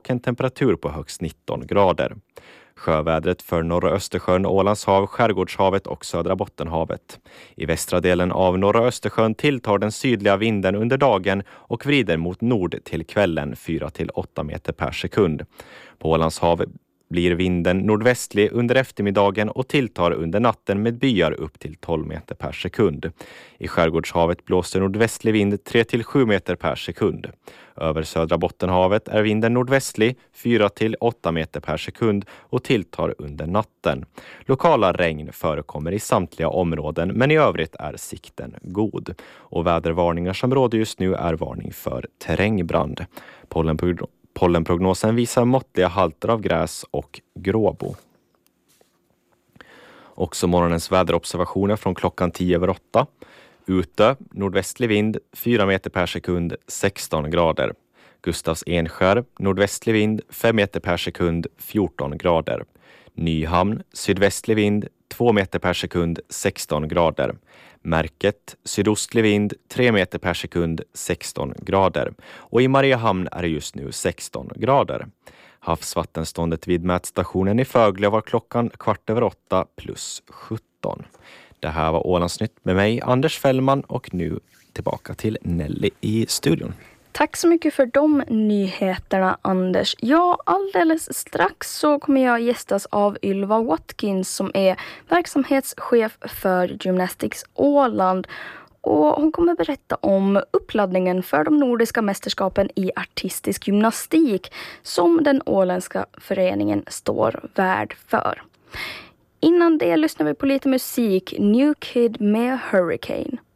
och en temperatur på högst 19 grader. Sjövädret för norra Östersjön, Ålandshav, Skärgårdshavet och södra Bottenhavet. I västra delen av norra Östersjön tilltar den sydliga vinden under dagen och vrider mot nord till kvällen 4-8 meter per sekund. På Ålandshav blir vinden nordvästlig under eftermiddagen och tilltar under natten med byar upp till 12 meter per sekund. I Skärgårdshavet blåser nordvästlig vind 3-7 meter per sekund. Över södra Bottenhavet är vinden nordvästlig 4-8 meter per sekund och tilltar under natten. Lokala regn förekommer i samtliga områden, men i övrigt är sikten god. Och vädervarningar som råder just nu är varning för terrängbrand. Pollenprognosen visar måttliga halter av gräs och gråbo. Också morgonens väderobservationer från klockan 10:08. Ute, nordvästlig vind 4 meter per sekund, 16 grader. Gustavs Enskär, nordvästlig vind 5 meter per sekund, 14 grader. Nyhamn, sydvästlig vind 2 meter per sekund, 16 grader. Märket, sydostlig vind 3 meter per sekund, 16 grader. Och i Mariehamn är det just nu 16 grader. Havsvattenståndet vid mätstationen i Fögle var klockan 8:15 plus 17. Det här var Ålandsnytt med mig, Anders Fällman, och nu tillbaka till Nelly i studion. Tack så mycket för de nyheterna, Anders. Ja, alldeles strax så kommer jag gästas av Ylva Watkins som är verksamhetschef för Gymnastics Åland. Och hon kommer berätta om uppladdningen för de nordiska mästerskapen i artistisk gymnastik som den åländska föreningen står värd för. Innan det lyssnar vi på lite musik. New Kid med Hurricane.